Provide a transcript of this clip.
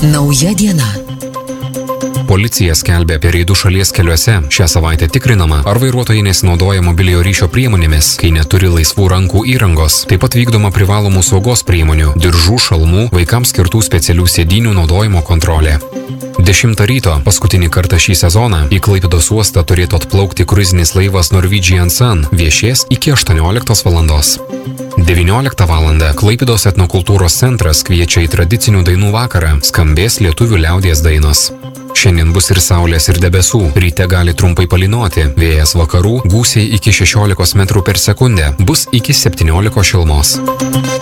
Nauja diena. Policija skelbia apie reidų šalies keliuose. Šią savaitę tikrinama, ar vairuotojai nesinaudoja mobiliojo ryšio priemonėmis, kai neturi laisvų rankų įrangos. Taip pat vykdoma privalomų saugos priemonių, diržų, šalmų, vaikams skirtų specialių sėdynių naudojimo kontrolė. 10 ryto, paskutinį kartą šį sezoną, į Klaipėdos uostą turėtų atplaukti kruizinis laivas Norwegian Sun, viešės iki 18 valandos. 19 valandą Klaipėdos etnokultūros centras kviečia į tradicinių dainų vakarą, skambės lietuvių liaudies dainos. Šiandien bus ir saulės, ir debesų, ryte gali trumpai palynoti, vėjas vakarų, gūsiai iki 16 metrų per sekundę, bus iki 17 šilumos.